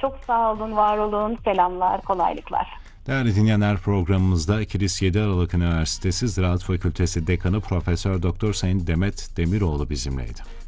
Çok sağ olun, var olun. Selamlar, kolaylıklar. Değerli dinleyenler, programımızda Kilis 7 Aralık Üniversitesi Ziraat Fakültesi Dekanı Profesör Doktor Sayın Demet Demiroğlu bizimleydi.